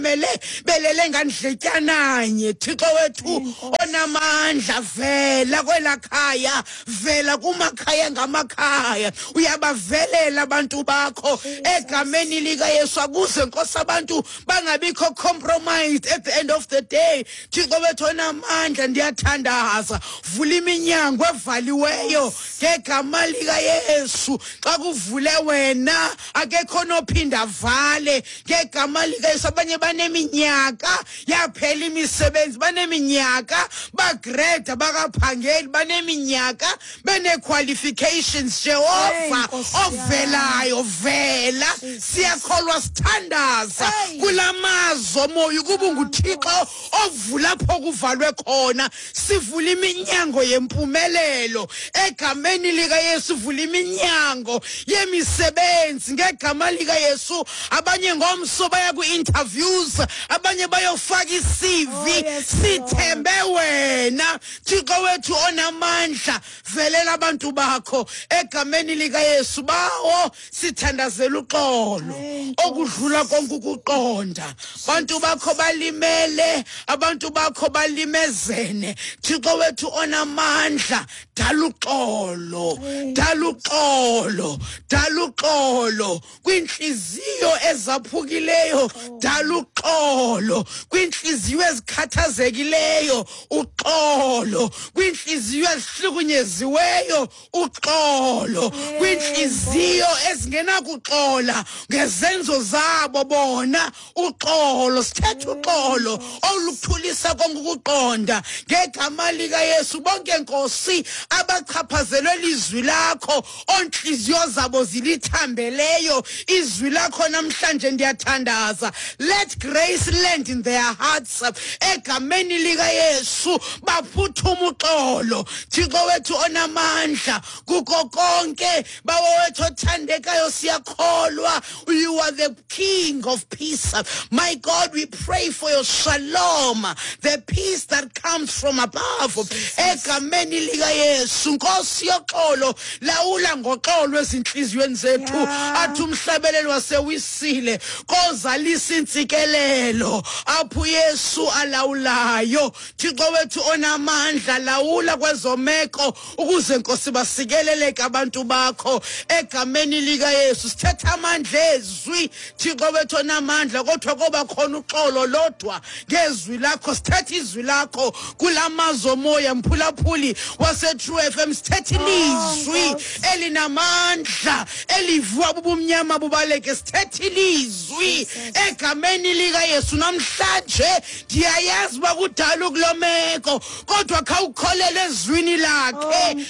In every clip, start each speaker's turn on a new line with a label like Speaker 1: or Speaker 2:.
Speaker 1: mele belele ngandletyananye Thixo wethu onamandla vela kwelakhaya vela kumakhaya ngamakhaya uyabavelela abantu bakho egameni lika Yesu akuze Nkosi abantu bangabikho compromised at the end of the day Thixo wethu onamandla ndiyathandaza vula iminyango evaliweyo ngegama lika Yesu xa kuvule wena akekho nophinda vale ngegama lika Yesu abanye baneminyaka yaphela imisebenzi baneminyaka bagrade bakaphangeli baneminyaka bene qualifications Jehova ovelayo vela siyakholwa sithandaza kulamazo moya kuba nguThixo ovula lapho kuvalwe khona sivula iminyango yempumelelo egameni lika Yesu vula iminyango yemisebenzi ngegama lika Yesu abanye ngomso baya ku-interviews abanye bayofaka i-CV sithembe wena Thixo wethu onamandla velela abantu bakho egameni lika Yesu bawo sithandazela uxolo okudlula konke ukuqonda abantu bakho balimele abantu bakho balimezene Thixo wethu onamandla dala uxolo kwinhliziyo ezaphukileyo dala uxolo kwinhliziyo ezikhathazekileyo uxolo kwinhliziyo ezihlukunyeziweyo uxolo kwinhliziyo ezingenakuxola ngezenzo zabo bona uxolo sithetha uxolo olukuthulisa konke ukuqonda ngegama lika Yesu bonke Nkosi abachaphazelwe lizwi lakho onhliziyo zabo zilithambeleyo izwi lakho namhlanje ndiyathandaza let grace land in their hearts egameni lika Yesu baphuthuma uxolo Thixo wethu onamandla kuko konke bawo wethu othandekayo siyakholwa you are the King of peace my God we pray for your shalom the peace that comes from above egameni lika Yesu Nkosi yoxolo lawula ngoxolo ezinhliziyweni zethu athi umhlabelelo wasewisile kozalisa intsikelelo apho Yesu alawulayo Thixo wethu onamandla lawula kwezomeko ukuze Nkosi basikeleleke abantu bakho egameni lika Yesu sithetha amandla ezwi Thixo wethu onamandla kodwa koba khona uxolo lodwa ngezwi lakho sithetha izwi lakho kulamazo moya mphulaphuli wase True FM sithetha ilizwi elinamandla elivua bubumnyama bubaleke sithetha ilizwi egameni lika Yesu namhlanje ndiyayazi bakudala ukulomeko kodwa khawukholele ezwini lakhe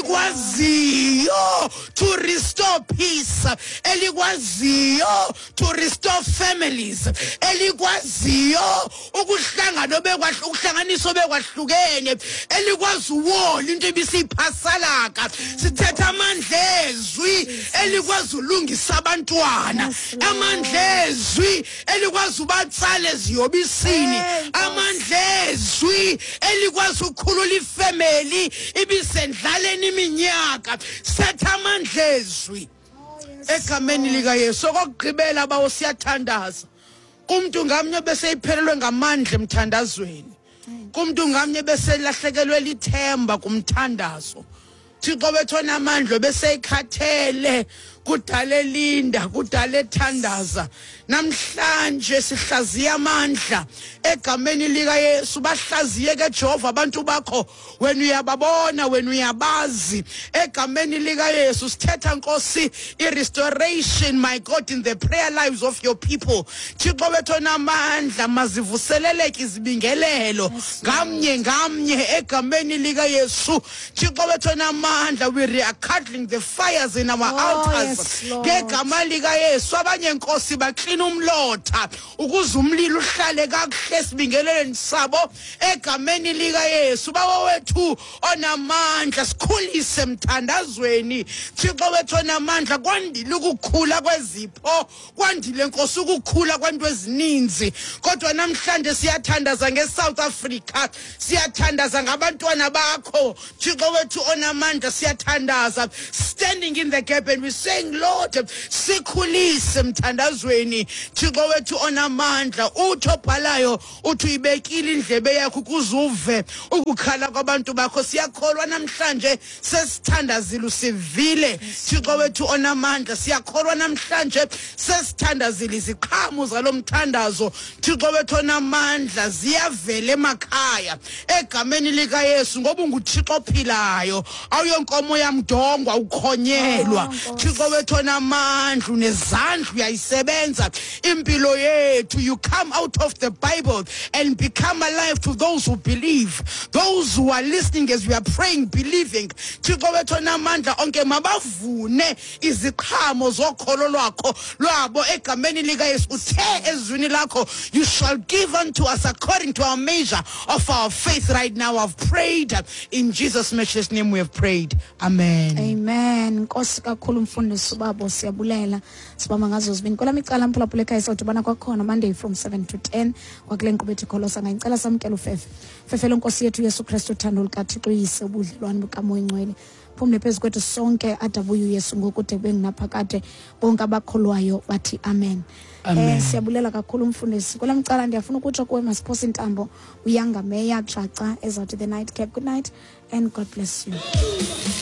Speaker 1: elikwaziyo to restore peace elikwaziyo to restore families elikwaziyo ukuhlangana ukuhlanganiswa bekwahlukene elikwazi uwona into ebisiphasalaka sithetha amandla ezwi elikwazi ulungisa abantwana amandla ezwi elikwazi ubatsale eziyobisini amandla ezwi elikwazi ukukhulula ifamily ibisendlaleni iminyaka sithetha amandla ezwi egameni lika Yesu okugqibela bawo siyathandaza umuntu ngamnye bese iphelelwe ngamandla emthandazweni kumuntu ngamnye bese lahlekelwe lithemba kumthandazo Thixo wethu onamandla bese ikhathele kudale linda kudale thandaza namhlanje sihlaziya amandla egameni lika Yesu bahlaziye ke Jehova abantu bakho wena uyababona wena uyabazi egameni lika Yesu sithetha Nkosi i-restoration my God in the prayer lives of your people Thixo wethu onamandla mazivuseleleke izibingelelo ngamnye egameni lika Yesu Thixo wethu onamandla we are cuddling the fires in our altars ngegama lika Yesu abanye Nkosi baklina umlotha ukuze umlilo uhlale kakuhle sibingeleleni sabo egameni lika Yesu bawo wethu onamandla sikhulise emthandazweni Thixo wethu onamandla kwandile ukukhula kwezipho kwandile Nkosi ukukhula kwantu ezininzi kodwa namhlanje siyathandaza ngeSouth Africa siyathandaza ngabantwana bakho Thixo wethu onamandla siyathandaza standing in the gap and we say saying, Lord, sikhulise mthandazweni Thixo wethu onamandla uthi obhalayo uthi uyibekile indlebe yakho ukuzuve ukukhala kwabantu bakho siyakholwa namhlanje sesithandazile usivile Thixo wethu onamandla siyakholwa namhlanje sesithandazile iziqhamu zalomthandazo Thixo wethu onamandla ziyavela emakhaya egameni lika Yesu ngoba unguThixo ophilayo awuyonkomo yamdongwa ukhonyelwa Thixo wethu onamandla unezandla uyayisebenza impilo yethu. You come out of the Bible and become alive to those who believe, those who are listening as we are praying, believing. Thixo wethu onamandla onke mabavune iziqhamo zokholo lwakho lwabo egameni lika Yesu uthe ezwini lakho you shall give unto us according to our measure of our faith. Right now I've prayed in Jesus' matchless name we have prayed. Amen.
Speaker 2: Amen. Nkosi kakhulu mfundisi ubaba siyabulela sibama ngazo zibini kwelami icala mphulaphula ekhaya sawudibana kwakhona Monday from 7 to 10 kwakule nkqubo ethi Kholosa ngicela samkela ufefe lenkosi yethu Yesu Kristu uthando lukaThixo uyise ubudlelwane bukaMoya Ngcwele phumle phezu kwethu sonke adabuye uYesu ngokude kube nginaphakade bonke abakholwayo bathi amen. Siyabulela kakhulu mfundisi kwelami icala ndiyafuna ukutsho kuwe Masiphose Ntambo uyanga Meya Chacha ezawuthi the night cap. Good night and God bless you.